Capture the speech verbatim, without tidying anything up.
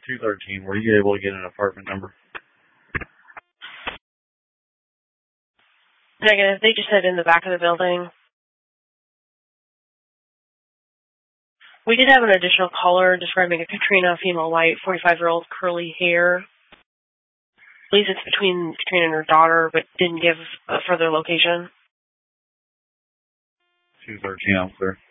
two thirteen. Were you able to get an apartment number? Negative. They just said in the back of the building. We did have an additional caller describing a Katrina, female white, forty-five-year-old, curly hair. I believe it's between Katrina and her daughter, but didn't give a further location. two thirteen, I'm clear.